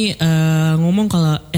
ngomong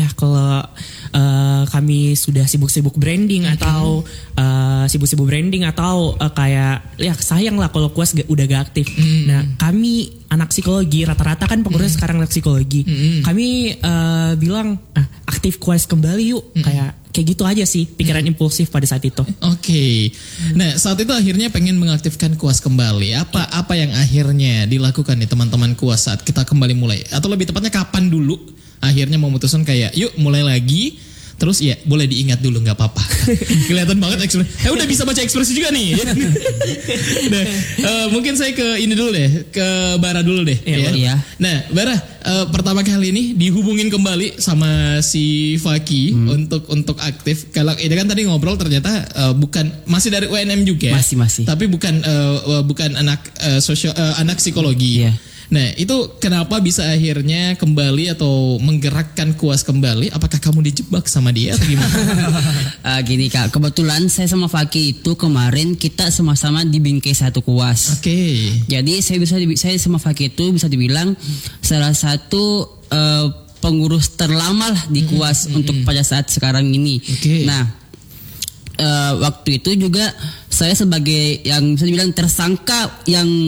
kalau kami sudah sibuk-sibuk branding atau sibuk-sibuk branding atau kayak ya sayang lah kalau kuas udah gak aktif. Nah kami anak psikologi rata-rata kan pengurus sekarang anak psikologi. Kami bilang aktif kuas kembali yuk kayak gitu aja sih pikiran impulsif pada saat itu. Oke. Nah saat itu akhirnya pengen mengaktifkan kuas kembali. Apa yang akhirnya dilakukan nih teman-teman kuas saat kita kembali mulai? Atau lebih tepatnya kapan dulu akhirnya memutuskan kayak yuk mulai lagi. Terus ya boleh diingat dulu nggak apa-apa. Kelihatan banget ekspresi. Udah bisa baca ekspresi juga nih. Nah, mungkin saya ke ini dulu deh, ke Bara dulu deh. Iya. Nah, Bara pertama kali ini dihubungin kembali sama si Faki untuk aktif. Kalau ini kan tadi ngobrol ternyata masih dari UNM juga. Masih. Tapi bukan anak anak psikologi. Iya. Nah itu kenapa bisa akhirnya kembali atau menggerakkan kuas kembali? Apakah kamu dijebak sama dia atau gimana? Gini Kak, kebetulan saya sama Faki itu kemarin kita sama-sama di bingkai satu kuas. Oke. Jadi saya sama Faki itu bisa dibilang salah satu pengurus terlama lah di kuas untuk pada saat sekarang ini. Okay. Nah waktu itu juga saya sebagai yang bisa dibilang tersangka yang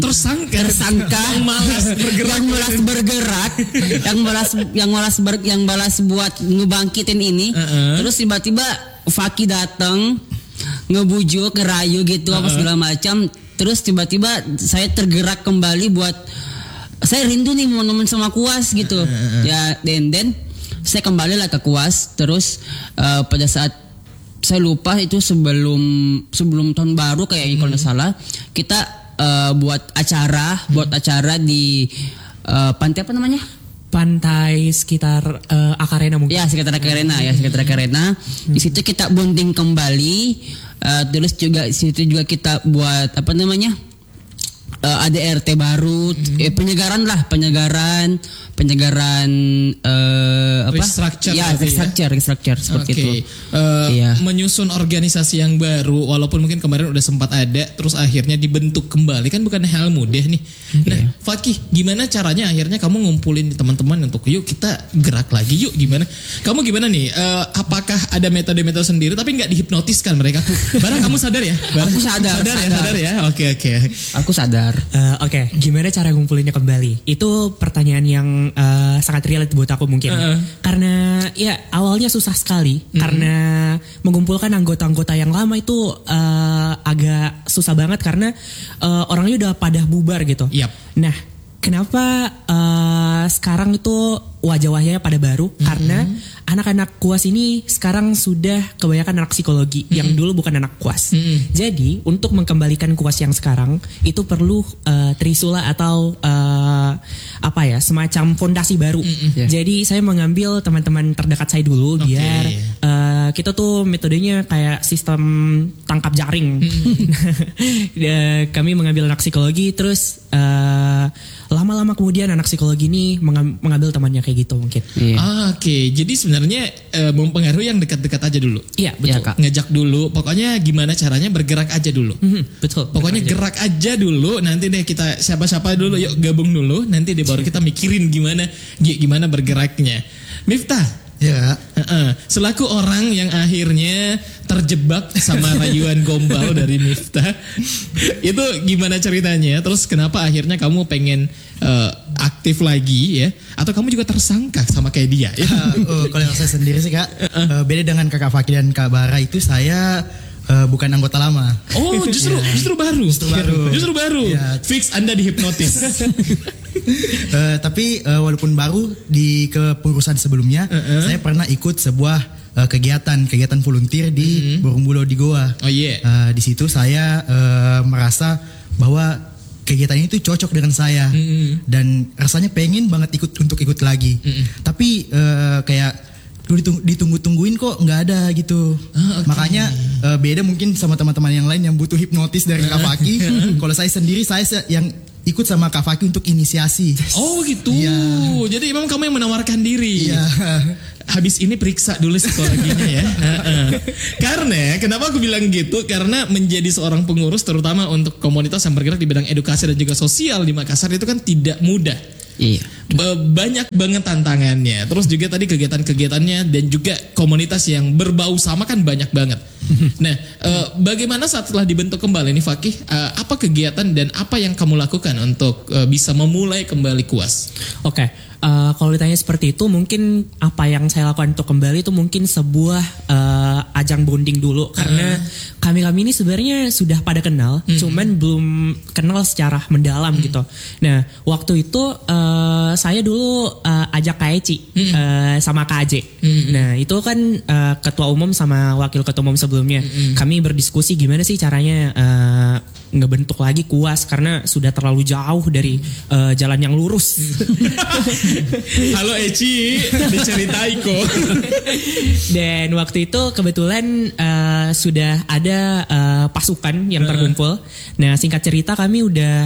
bergerak yang malas buat ngebangkitin ini. Terus tiba-tiba Faki datang ngebujuk ngerayu gitu apa segala macam. Terus tiba-tiba saya tergerak kembali buat saya rindu nih mau nemen sama kuas gitu. Ya then saya kembali lah ke kuas. Terus pada saat saya lupa itu sebelum tahun baru kayaknya kalau nggak salah kita buat acara di pantai apa namanya? Pantai sekitar Akarena mungkin. Ya sekitar Akarena. Di situ kita bonding kembali. Terus juga di situ juga kita buat apa namanya? ADRT baru, penyegaran restructure seperti itu. Menyusun organisasi yang baru walaupun mungkin kemarin udah sempat ada terus akhirnya dibentuk kembali kan bukan hal mudah nih. Nah, Fakih, gimana caranya akhirnya kamu ngumpulin teman-teman untuk yuk kita gerak lagi yuk gimana? Kamu gimana nih? Apakah ada metode-metode sendiri tapi nggak dihipnotiskan mereka? Barang kamu sadar ya? Aku sadar ya. Oke. Aku sadar. Oke, gimana cara ngumpulinnya kembali? Itu pertanyaan yang sangat relate buat aku mungkin. Karena ya awalnya susah sekali. Karena mengumpulkan anggota-anggota yang lama itu agak susah banget karena orangnya udah pada bubar gitu. Yep. Nah, kenapa sekarang itu wajah-wajahnya pada baru? Karena anak-anak kuas ini sekarang sudah kebanyakan anak psikologi yang dulu bukan anak kuas. Jadi untuk mengembalikan kuas yang sekarang itu perlu trisula atau semacam fondasi baru. Jadi saya mengambil teman-teman terdekat saya dulu biar kita tuh metodenya kayak sistem tangkap jaring. Kami mengambil anak psikologi terus lama-lama kemudian anak psikologi ini mengambil temannya kayak gitu mungkin. Oke. Jadi sebenarnya mempengaruhi yang dekat-dekat aja dulu. Iya betul. Kak. Ngajak dulu. Pokoknya gimana caranya bergerak aja dulu. Betul. Pokoknya gerak aja dulu. Nanti deh kita siapa-siapa dulu. Yuk gabung dulu. Nanti deh baru kita mikirin gimana bergeraknya. Miftah. Ya. Selaku orang yang akhirnya terjebak sama rayuan gombal dari Miftah, itu gimana ceritanya? Terus kenapa akhirnya kamu pengen aktif lagi ya? Atau kamu juga tersangka sama kayak dia? Ya? Kalau yang saya sendiri sih Kak, beda dengan Kakak Faki dan Kak Bara itu saya bukan anggota lama. Oh justru baru. Justru baru. Ya. Fix Anda dihipnotis. Tapi walaupun baru di kepengurusan sebelumnya, saya pernah ikut sebuah kegiatan volunteer di Borumbulo di Goa. Oh iya. Di situ saya merasa bahwa kegiatan itu cocok dengan saya dan rasanya pengen banget ikut lagi. Tapi kayak ditunggu-tungguin kok nggak ada gitu. Makanya beda mungkin sama teman-teman yang lain yang butuh hipnotis dari Kak Faki. Kalau saya sendiri saya yang ikut sama Kak Faki untuk inisiasi. Oh gitu. Ya. Jadi emang kamu yang menawarkan diri. Iya. Habis ini periksa dulu psikologinya ya. Karena kenapa aku bilang gitu? Karena menjadi seorang pengurus terutama untuk komunitas yang bergerak di bidang edukasi dan juga sosial di Makassar itu kan tidak mudah. Iya. Banyak banget tantangannya. Terus juga tadi kegiatan-kegiatannya dan juga komunitas yang berbau sama kan banyak banget. Nah, bagaimana setelah dibentuk kembali nih Fakih? Apa kegiatan dan apa yang kamu lakukan untuk bisa memulai kembali KUAS? Oke, kalau ditanya seperti itu, mungkin apa yang saya lakukan untuk kembali itu mungkin sebuah ajang bonding dulu, karena kami ini sebenarnya sudah pada kenal, cuman belum kenal secara mendalam gitu. Nah, waktu itu saya dulu ajak Kak Eci sama Kak Aje. Nah, itu kan ketua umum sama wakil ketua umum sebelumnya. Kami berdiskusi gimana sih caranya ngebentuk lagi KUAS karena sudah terlalu jauh dari jalan yang lurus. Halo Eci, diceritain kok. Dan waktu itu kebetulan sudah ada pasukan yang terkumpul. Nah, singkat cerita kami udah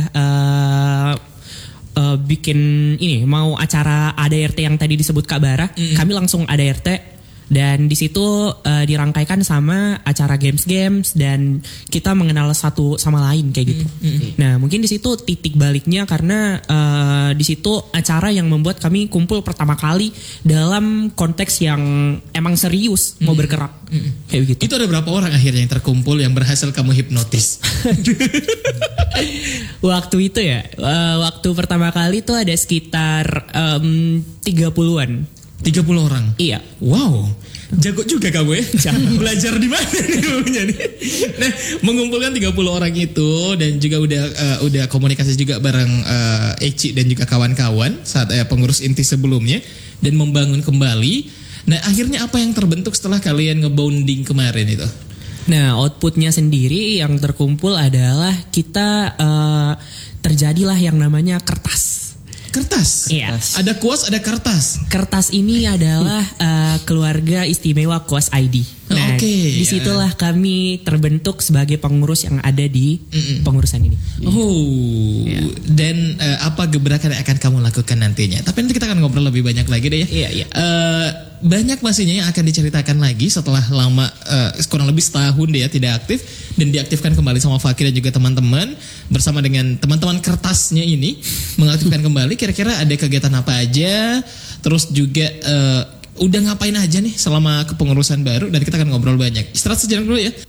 bikin ini, mau acara ADRT yang tadi disebut Kak Bara. Kami langsung ADRT. Dan di situ dirangkaikan sama acara games dan kita mengenal satu sama lain kayak gitu. Nah, mungkin di situ titik baliknya karena di situ acara yang membuat kami kumpul pertama kali dalam konteks yang emang serius mau bergerak kayak gitu. Itu ada berapa orang akhirnya yang terkumpul yang berhasil kamu hipnotis? Waktu itu ya, waktu pertama kali itu ada sekitar 30-an. 30 orang? Iya. Wow, jago juga kamu ya. Belajar di mana nih kamunya nih? Nah, mengumpulkan 30 orang itu dan juga udah komunikasi juga bareng Eci dan juga kawan-kawan saat pengurus inti sebelumnya dan membangun kembali. Nah, akhirnya apa yang terbentuk setelah kalian ngebonding kemarin itu? Nah, outputnya sendiri yang terkumpul adalah kita terjadilah yang namanya kertas. Kertas? Iya. Ada KUAS, ada kertas. Kertas ini adalah keluarga istimewa KUAS ID. Nah, disitulah kami terbentuk sebagai pengurus yang ada di pengurusan ini. Oh, dan apa gebrakan yang akan kamu lakukan nantinya? Tapi nanti kita akan ngobrol lebih banyak lagi deh ya. Iya. Banyak pastinya yang akan diceritakan lagi setelah lama kurang lebih setahun deh ya tidak aktif dan diaktifkan kembali sama Fakih dan juga teman-teman bersama dengan teman-teman kertasnya ini mengaktifkan kembali. Kira-kira ada kegiatan apa aja? Terus juga udah ngapain aja nih selama kepengurusan baru dan kita akan ngobrol banyak. Istirahat sejenak dulu ya.